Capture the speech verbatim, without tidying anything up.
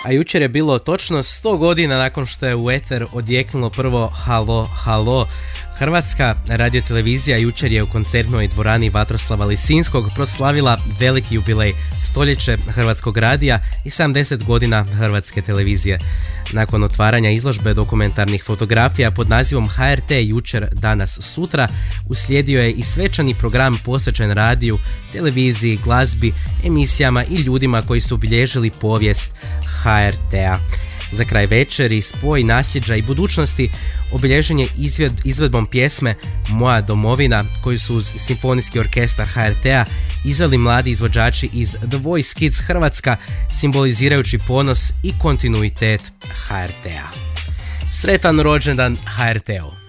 A jučer je bilo točno sto godina nakon što je u eter odjeknulo prvo Halo, halo. Hrvatska radiotelevizija jučer je u koncertnoj dvorani Vatroslava Lisinskog proslavila veliki jubilej, stoljeće Hrvatskog radija i sedamdeset godina Hrvatske televizije. Nakon otvaranja izložbe dokumentarnih fotografija pod nazivom H R T jučer, danas, sutra, uslijedio je i svečani program posvećen radiju, televiziji, glazbi, emisijama i ljudima koji su obilježili povijest H R T-a. Za kraj večeri, spoj nasljeđa i budućnosti obilježen je izved, izvedbom pjesme Moja domovina, koju su uz simfonijski orkestar H R T-a izveli mladi izvođači iz The Voice Kids Hrvatska, simbolizirajući ponos i kontinuitet H R T-a. Sretan rođendan H R T-u!